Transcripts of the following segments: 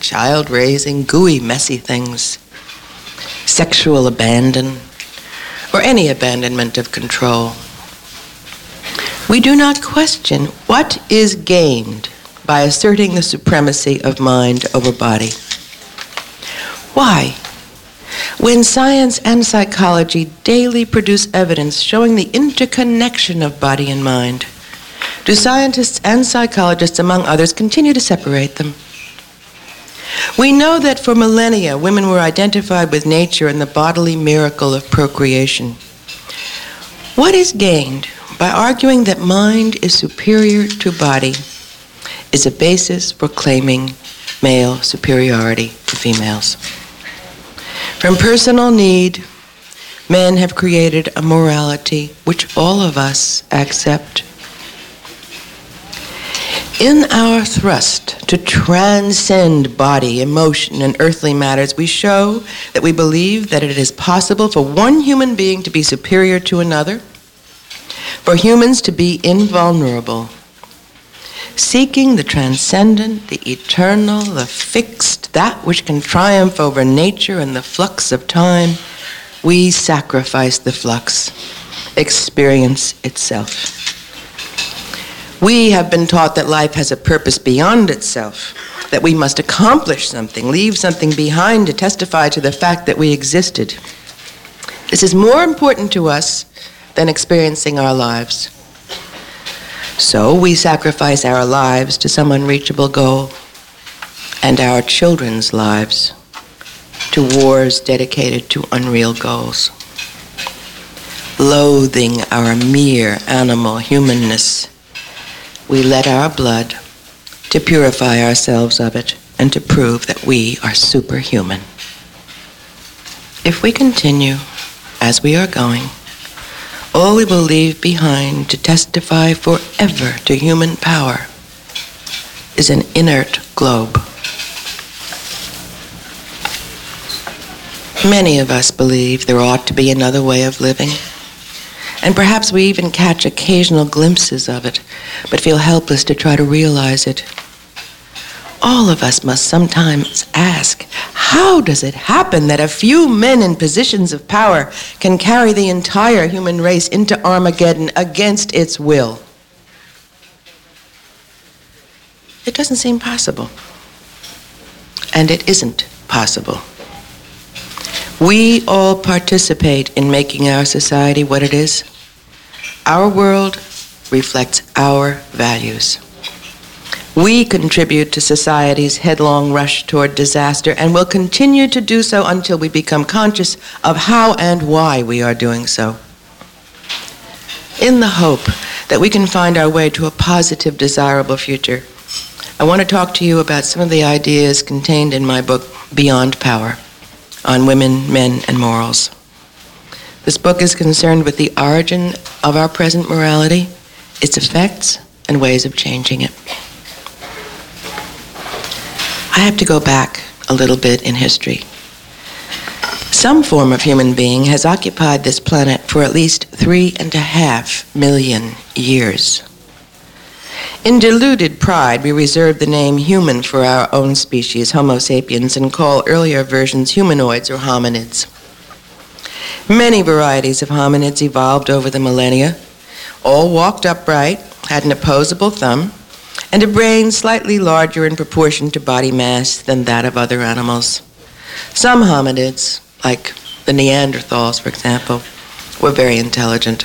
child raising, gooey, messy things, sexual abandon, or any abandonment of control. We do not question what is gained by asserting the supremacy of mind over body. Why? When science and psychology daily produce evidence showing the interconnection of body and mind, do scientists and psychologists, among others, continue to separate them? We know that for millennia, women were identified with nature and the bodily miracle of procreation. What is gained by arguing that mind is superior to body is a basis for claiming male superiority to females. From personal need, men have created a morality which all of us accept. In our thrust to transcend body, emotion, and earthly matters, we show that we believe that it is possible for one human being to be superior to another, for humans to be invulnerable. Seeking the transcendent, the eternal, the fixed, that which can triumph over nature and the flux of time, we sacrifice the flux, experience itself. We have been taught that life has a purpose beyond itself, that we must accomplish something, leave something behind to testify to the fact that we existed. This is more important to us than experiencing our lives. So we sacrifice our lives to some unreachable goal, and our children's lives to wars dedicated to unreal goals. Loathing our mere animal humanness, we let our blood to purify ourselves of it and to prove that we are superhuman. If we continue as we are going, all we will leave behind to testify forever to human power is an inert globe. Many of us believe there ought to be another way of living, and perhaps we even catch occasional glimpses of it, but feel helpless to try to realize it. All of us must sometimes ask, how does it happen that a few men in positions of power can carry the entire human race into Armageddon against its will? It doesn't seem possible. And it isn't possible. We all participate in making our society what it is. Our world reflects our values. We contribute to society's headlong rush toward disaster and will continue to do so until we become conscious of how and why we are doing so. In the hope that we can find our way to a positive, desirable future, I want to talk to you about some of the ideas contained in my book, Beyond Power, on women, men, and morals. This book is concerned with the origin of our present morality, its effects, and ways of changing it. I have to go back a little bit in history. Some form of human being has occupied this planet for at least 3.5 million years. In deluded pride, we reserve the name human for our own species, Homo sapiens, and call earlier versions humanoids or hominids. Many varieties of hominids evolved over the millennia. All walked upright, had an opposable thumb, and a brain slightly larger in proportion to body mass than that of other animals. Some hominids, like the Neanderthals, for example, were very intelligent.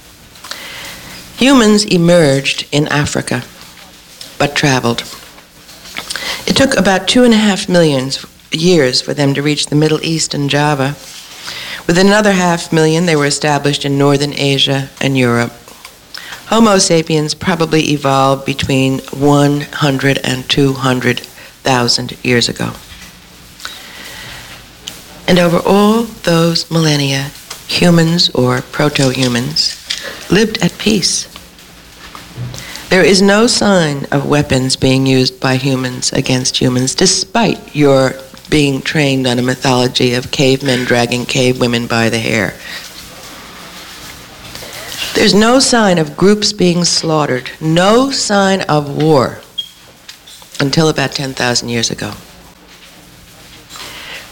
Humans emerged in Africa, but traveled. It took about 2.5 million years for them to reach the Middle East and Java. Within another 500,000, they were established in northern Asia and Europe. Homo sapiens probably evolved between 100 and 200,000 years ago. And over all those millennia, humans or proto-humans lived at peace. There is no sign of weapons being used by humans against humans, despite your being trained on a mythology of cavemen dragging cave women by the hair. There's no sign of groups being slaughtered, no sign of war until about 10,000 years ago.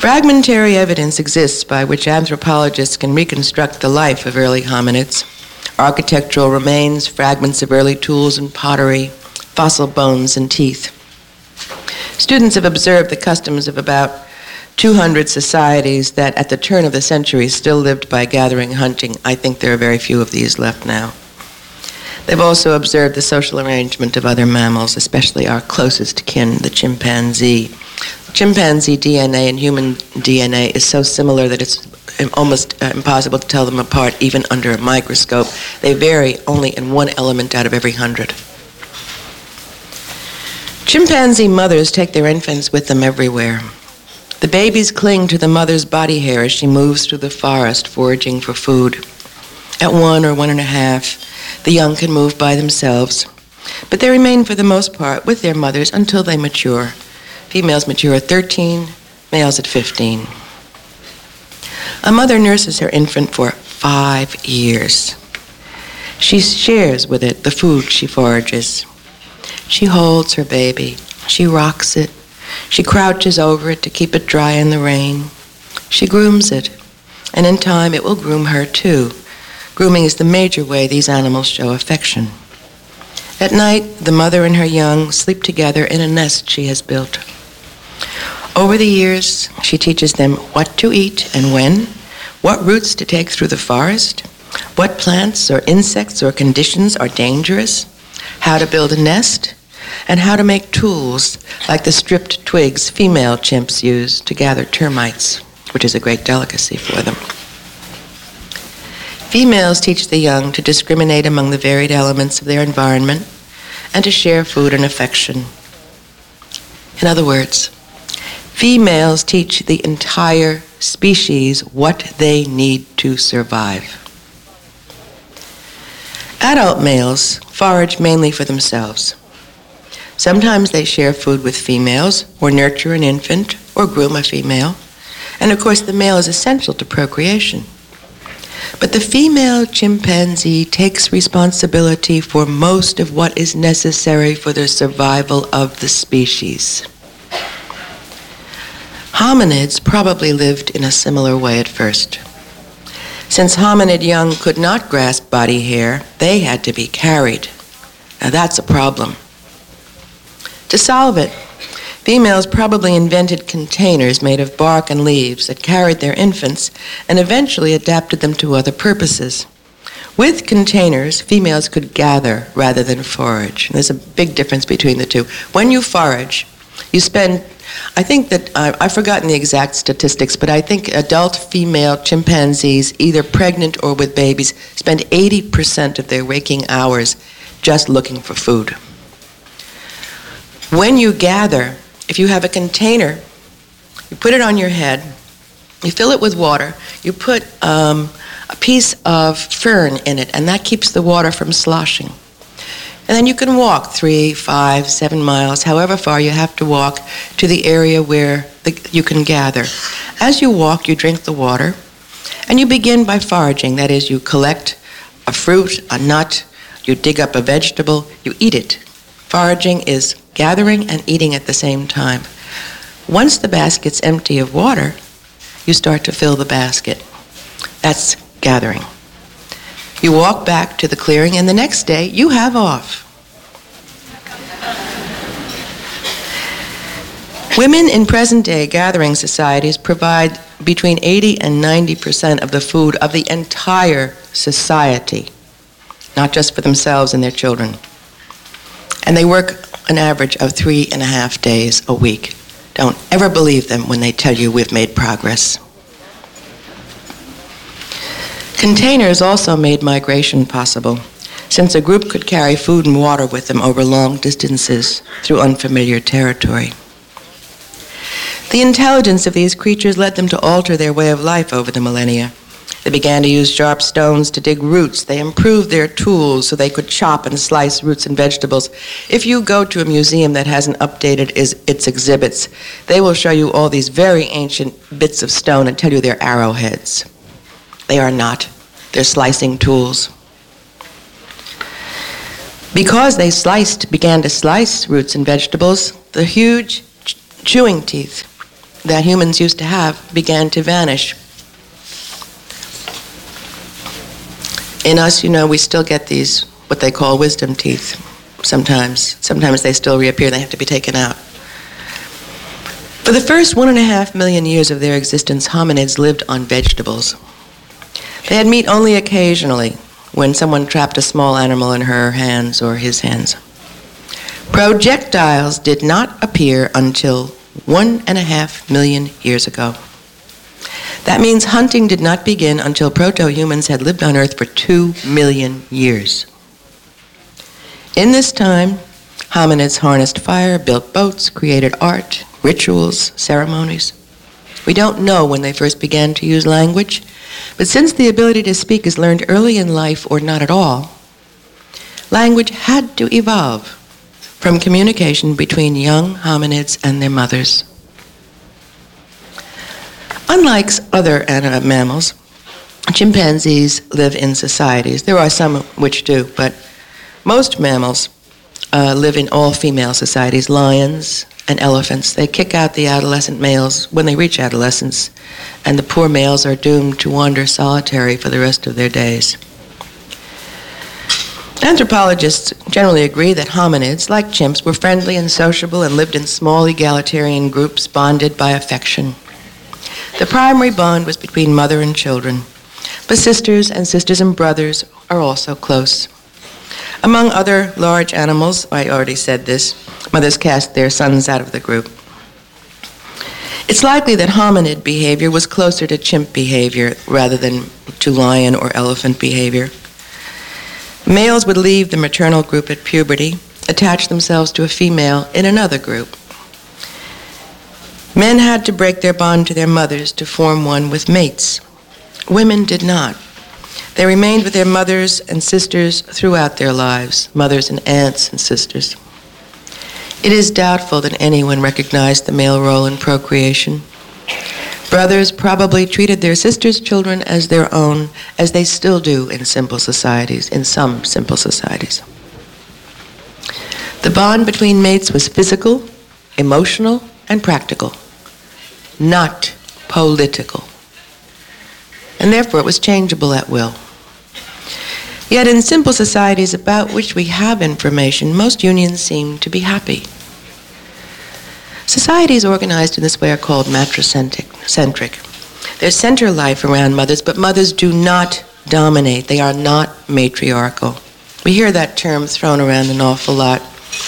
Fragmentary evidence exists by which anthropologists can reconstruct the life of early hominids. Architectural remains, fragments of early tools and pottery, fossil bones and teeth. Students have observed the customs of about 200 societies that at the turn of the century still lived by gathering and hunting. I think there are very few of these left now. They've also observed the social arrangement of other mammals, especially our closest kin, the chimpanzee. Chimpanzee DNA and human DNA is so similar that it's almost impossible to tell them apart even under a microscope. They vary only in one element out of every 100. Chimpanzee mothers take their infants with them everywhere. The babies cling to the mother's body hair as she moves through the forest foraging for food. At 1 or 1.5, the young can move by themselves, but they remain for the most part with their mothers until they mature. Females mature at 13, males at 15. A mother nurses her infant for 5 years. She shares with it the food she forages. She holds her baby. She rocks it. She crouches over it to keep it dry in the rain. She grooms it, and in time it will groom her too. Grooming is the major way these animals show affection. At night, the mother and her young sleep together in a nest she has built. Over the years, she teaches them what to eat and when, what routes to take through the forest, what plants or insects or conditions are dangerous, how to build a nest, and how to make tools like the stripped twigs female chimps use to gather termites, which is a great delicacy for them. Females teach the young to discriminate among the varied elements of their environment and to share food and affection. In other words, females teach the entire species what they need to survive. Adult males forage mainly for themselves. Sometimes they share food with females, or nurture an infant, or groom a female. And of course, the male is essential to procreation. But the female chimpanzee takes responsibility for most of what is necessary for the survival of the species. Hominids probably lived in a similar way at first. Since hominid young could not grasp body hair, they had to be carried. Now that's a problem. To solve it, females probably invented containers made of bark and leaves that carried their infants and eventually adapted them to other purposes. With containers, females could gather rather than forage. And there's a big difference between the two. When you forage, you spend, I think that, I've forgotten the exact statistics, but I think adult female chimpanzees, either pregnant or with babies, spend 80% of their waking hours just looking for food. When you gather, if you have a container, you put it on your head, you fill it with water, you put a piece of fern in it, and that keeps the water from sloshing. And then you can walk 3, 5, 7 miles, however far you have to walk, to the area where you can gather. As you walk, you drink the water, and you begin by foraging. That is, you collect a fruit, a nut, you dig up a vegetable, you eat it. Foraging is gathering and eating at the same time. Once the basket's empty of water, you start to fill the basket. That's gathering. You walk back to the clearing, and the next day you have off. Women in present-day gathering societies provide between 80 and 90% of the food of the entire society, not just for themselves and their children. And they work an average of 3.5 days a week. Don't ever believe them when they tell you we've made progress. Containers also made migration possible, since a group could carry food and water with them over long distances through unfamiliar territory. The intelligence of these creatures led them to alter their way of life over the millennia. They began to use sharp stones to dig roots. They improved their tools so they could chop and slice roots and vegetables. If you go to a museum that hasn't updated its exhibits, they will show you all these very ancient bits of stone and tell you they're arrowheads. They are not. They're slicing tools. Because they began to slice roots and vegetables, the huge chewing teeth that humans used to have began to vanish. In us, we still get these, what they call wisdom teeth sometimes. Sometimes they still reappear, they have to be taken out. For the first 1.5 million years of their existence, hominids lived on vegetables. They had meat only occasionally, when someone trapped a small animal in her hands or his hands. Projectiles did not appear until 1.5 million years ago. That means hunting did not begin until proto-humans had lived on Earth for 2 million years. In this time, hominids harnessed fire, built boats, created art, rituals, ceremonies. We don't know when they first began to use language, but since the ability to speak is learned early in life or not at all, language had to evolve from communication between young hominids and their mothers. Unlike other mammals, chimpanzees live in societies. There are some which do, but most mammals live in all-female societies. Lions and elephants, they kick out the adolescent males when they reach adolescence, and the poor males are doomed to wander solitary for the rest of their days. Anthropologists generally agree that hominids, like chimps, were friendly and sociable and lived in small egalitarian groups bonded by affection. The primary bond was between mother and children, but sisters and brothers are also close. Among other large animals, I already said this, mothers cast their sons out of the group. It's likely that hominid behavior was closer to chimp behavior rather than to lion or elephant behavior. Males would leave the maternal group at puberty, attach themselves to a female in another group. Men had to break their bond to their mothers to form one with mates. Women did not. They remained with their mothers and sisters throughout their lives, mothers and aunts and sisters. It is doubtful that anyone recognized the male role in procreation. Brothers probably treated their sisters' children as their own, as they still do in some simple societies. The bond between mates was physical, emotional, and practical, not political. And therefore it was changeable at will. Yet in simple societies about which we have information, most unions seem to be happy. Societies organized in this way are called matricentric. There's center life around mothers, but mothers do not dominate. They are not matriarchal. We hear that term thrown around an awful lot.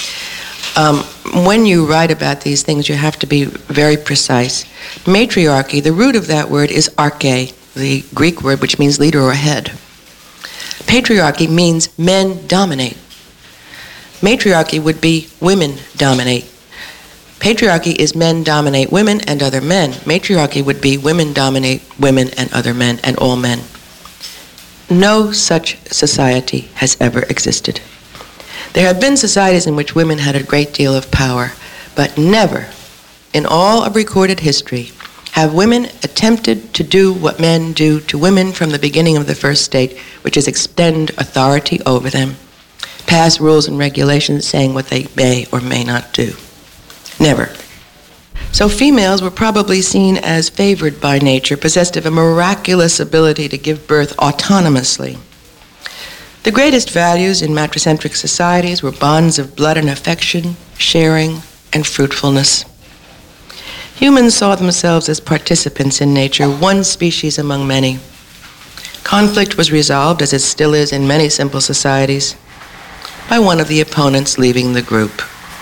When you write about these things, you have to be very precise. Matriarchy, the root of that word is arche, the Greek word which means leader or head. Patriarchy means men dominate. Matriarchy would be women dominate. Patriarchy is men dominate women and other men. Matriarchy would be women dominate women and other men and all men. No such society has ever existed. There have been societies in which women had a great deal of power, but never, in all of recorded history, have women attempted to do what men do to women from the beginning of the first state, which is extend authority over them, pass rules and regulations saying what they may or may not do. Never. So females were probably seen as favored by nature, possessed of a miraculous ability to give birth autonomously. The greatest values in matricentric societies were bonds of blood and affection, sharing, and fruitfulness. Humans saw themselves as participants in nature, one species among many. Conflict was resolved, as it still is in many simple societies, by one of the opponents leaving the group.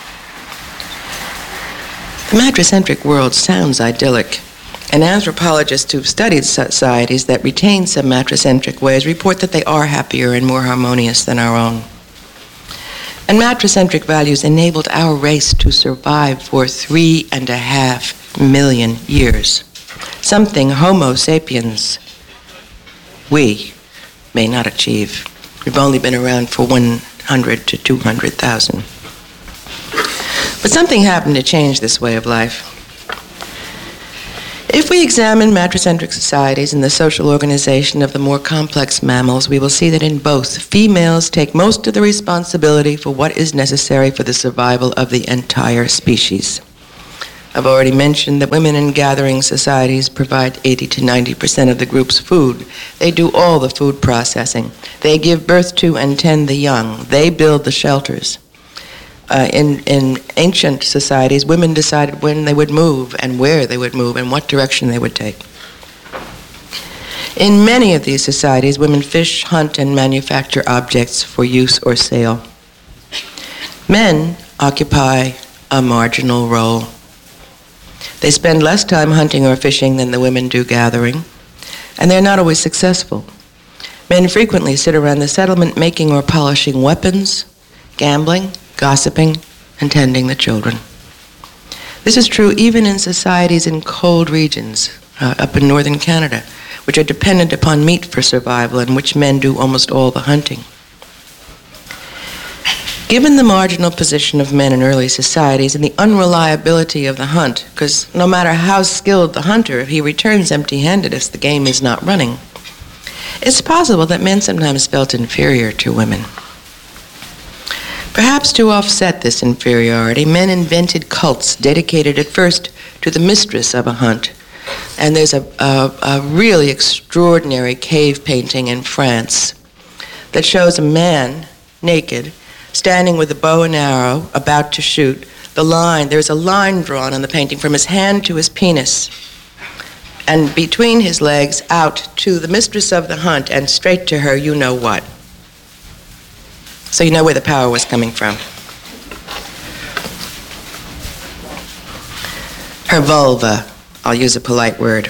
The matricentric world sounds idyllic, and anthropologists who've studied societies that retain some matricentric ways report that they are happier and more harmonious than our own. And matricentric values enabled our race to survive for 3.5 million years, something Homo sapiens, we, may not achieve. We've only been around for 100 to 200,000. But something happened to change this way of life. If we examine matricentric societies and the social organization of the more complex mammals, we will see that in both, females take most of the responsibility for what is necessary for the survival of the entire species. I've already mentioned that women in gathering societies provide 80 to 90% of the group's food. They do all the food processing. They give birth to and tend the young. They build the shelters. In ancient societies, women decided when they would move and where they would move and what direction they would take. In many of these societies, women fish, hunt, and manufacture objects for use or sale. Men occupy a marginal role. They spend less time hunting or fishing than the women do gathering, and they're not always successful. Men frequently sit around the settlement making or polishing weapons, gambling, gossiping, and tending the children. This is true even in societies in cold regions, up in northern Canada, which are dependent upon meat for survival and which men do almost all the hunting. Given the marginal position of men in early societies and the unreliability of the hunt, because no matter how skilled the hunter, if he returns empty-handed if the game is not running, it's possible that men sometimes felt inferior to women. Perhaps to offset this inferiority, men invented cults dedicated at first to the mistress of a hunt. And there's a really extraordinary cave painting in France that shows a man, naked, standing with a bow and arrow, about to shoot. There's a line drawn on the painting from his hand to his penis, and between his legs out to the mistress of the hunt and straight to her, you know what. So you know where the power was coming from. Her vulva, I'll use a polite word.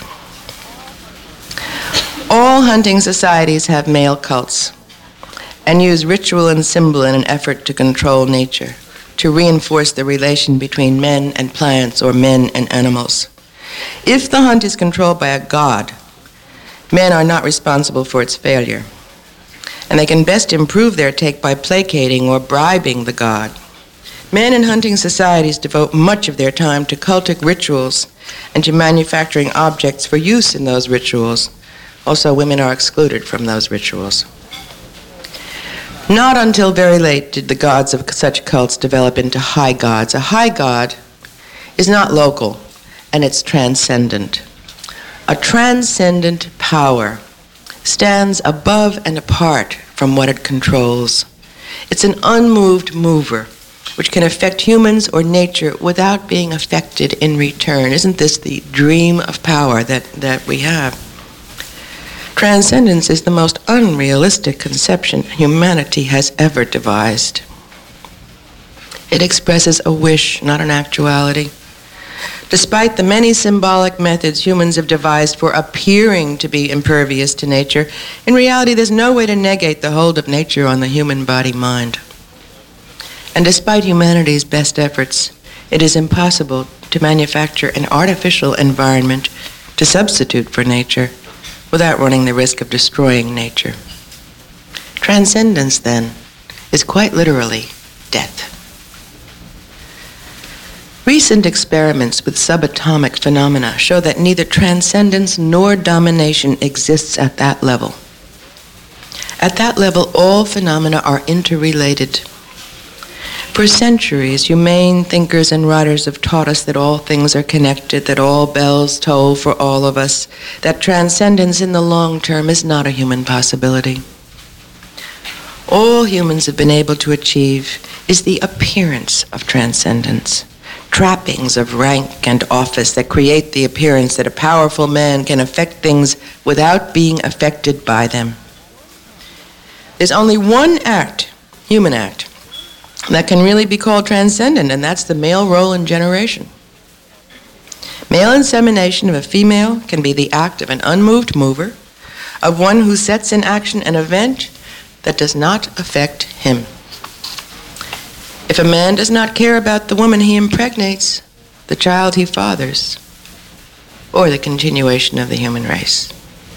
All hunting societies have male cults and use ritual and symbol in an effort to control nature, to reinforce the relation between men and plants or men and animals. If the hunt is controlled by a god, men are not responsible for its failure, and they can best improve their take by placating or bribing the god. Men in hunting societies devote much of their time to cultic rituals and to manufacturing objects for use in those rituals. Also, women are excluded from those rituals. Not until very late did the gods of such cults develop into high gods. A high god is not local, and it's transcendent. A transcendent power stands above and apart from what it controls. It's an unmoved mover, which can affect humans or nature without being affected in return. Isn't this the dream of power that we have? Transcendence is the most unrealistic conception humanity has ever devised. It expresses a wish, not an actuality. Despite the many symbolic methods humans have devised for appearing to be impervious to nature, in reality there's no way to negate the hold of nature on the human body-mind. And despite humanity's best efforts, it is impossible to manufacture an artificial environment to substitute for nature without running the risk of destroying nature. Transcendence, then, is quite literally death. Recent experiments with subatomic phenomena show that neither transcendence nor domination exists at that level. At that level, all phenomena are interrelated. For centuries, humane thinkers and writers have taught us that all things are connected, that all bells toll for all of us, that transcendence in the long term is not a human possibility. All humans have been able to achieve is the appearance of transcendence, trappings of rank and office that create the appearance that a powerful man can affect things without being affected by them. There's only one act, human act, that can really be called transcendent, and that's the male role in generation. Male insemination of a female can be the act of an unmoved mover, of one who sets in action an event that does not affect him. If a man does not care about the woman he impregnates, the child he fathers, or the continuation of the human race.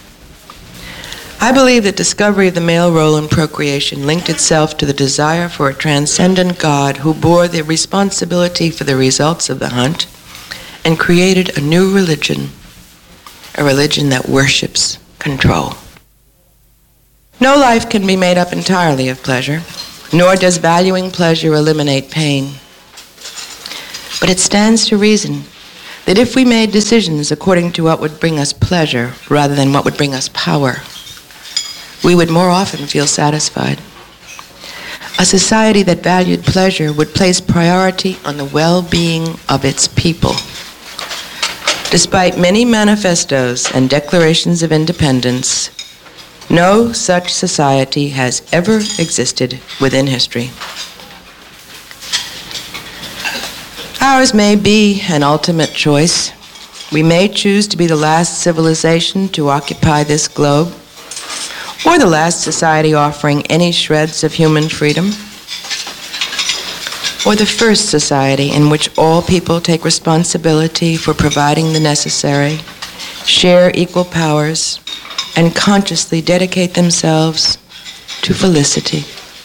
I believe that discovery of the male role in procreation linked itself to the desire for a transcendent God who bore the responsibility for the results of the hunt and created a new religion, a religion that worships control. No life can be made up entirely of pleasure, nor does valuing pleasure eliminate pain. But it stands to reason that if we made decisions according to what would bring us pleasure rather than what would bring us power, we would more often feel satisfied. A society that valued pleasure would place priority on the well-being of its people. Despite many manifestos and declarations of independence, no such society has ever existed within history. Ours may be an ultimate choice. We may choose to be the last civilization to occupy this globe, or the last society offering any shreds of human freedom, or the first society in which all people take responsibility for providing the necessary, share equal powers, and consciously dedicate themselves to felicity.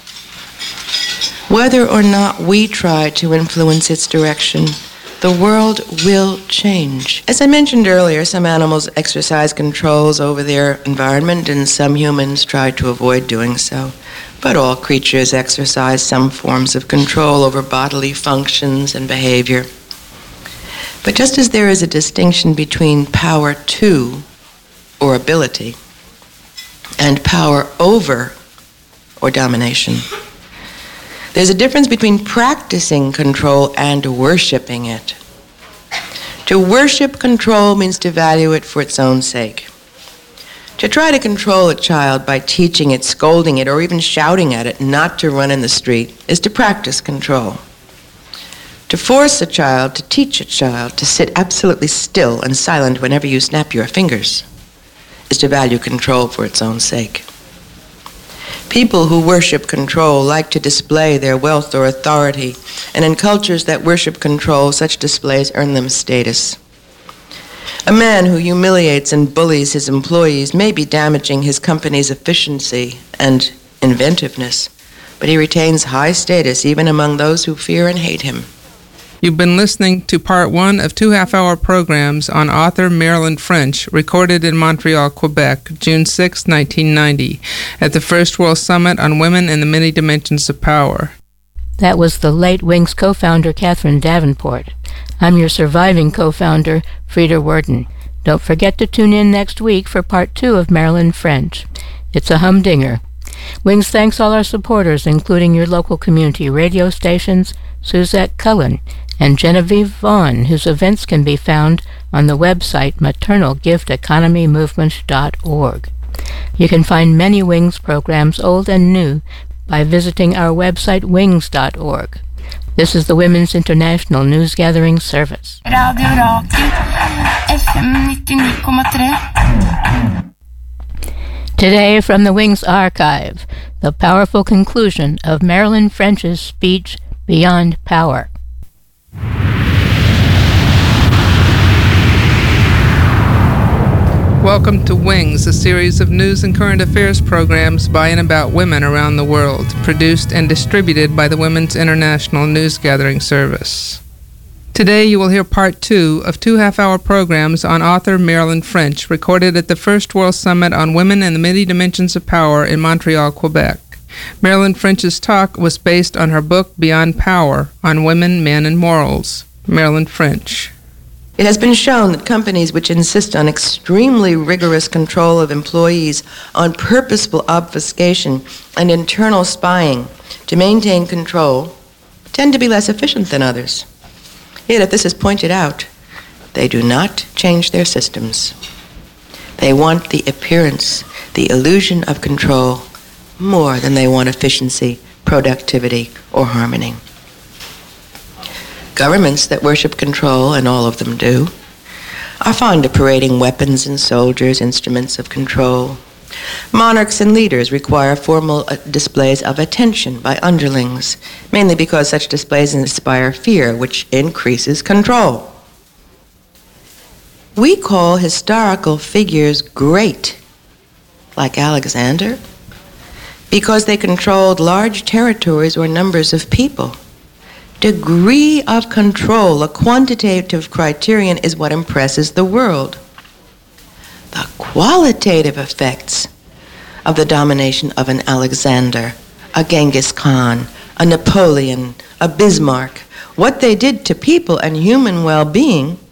Whether or not we try to influence its direction, the world will change. As I mentioned earlier, some animals exercise controls over their environment and some humans try to avoid doing so. But all creatures exercise some forms of control over bodily functions and behavior. But just as there is a distinction between power to, or ability, and power over, or domination, there's a difference between practicing control and worshiping it. To worship control means to value it for its own sake. To try to control a child by teaching it, scolding it, or even shouting at it not to run in the street is to practice control. To force a child, to teach a child to sit absolutely still and silent whenever you snap your fingers is to value control for its own sake. People who worship control like to display their wealth or authority, and in cultures that worship control, such displays earn them status. A man who humiliates and bullies his employees may be damaging his company's efficiency and inventiveness, but he retains high status even among those who fear and hate him. You've been listening to part one of 2 half-hour programs on author Marilyn French, recorded in Montreal, Quebec, June 6, 1990, at the First World Summit on Women and the Many Dimensions of Power. That was the late Wings co-founder Catherine Davenport. I'm your surviving co-founder, Frieda Worden. Don't forget to tune in next week for part 2 of Marilyn French. It's a humdinger. Wings thanks all our supporters, including your local community radio stations, Suzette Cullen, and Genevieve Vaughn, whose events can be found on the website maternalgifteconomymovement.org. You can find many Wings programs, old and new, by visiting our website wings.org. This is the Women's International News Gathering Service. Radio Rakel, FM 99,3. Today from the Wings Archive, the powerful conclusion of Marilyn French's speech, Beyond Power. Welcome to Wings, a series of news and current affairs programs by and about women around the world, produced and distributed by the Women's International News Gathering Service. Today you will hear part 2 of 2 half-hour programs on author Marilyn French, recorded at the First World Summit on Women and the Many Dimensions of Power in Montreal, Quebec. Marilyn French's talk was based on her book Beyond Power, on Women, Men, and Morals. Marilyn French. It has been shown that companies which insist on extremely rigorous control of employees, on purposeful obfuscation and internal spying to maintain control, tend to be less efficient than others. Yet, if this is pointed out, they do not change their systems. They want the appearance, the illusion of control, more than they want efficiency, productivity, or harmony. Governments that worship control, and all of them do, are fond of parading weapons and soldiers, instruments of control. Monarchs and leaders require formal displays of attention by underlings, mainly because such displays inspire fear, which increases control. We call historical figures great, like Alexander, because they controlled large territories or numbers of people. Degree of control, a quantitative criterion, is what impresses the world. The qualitative effects of the domination of an Alexander, a Genghis Khan, a Napoleon, a Bismarck, what they did to people and human well-being,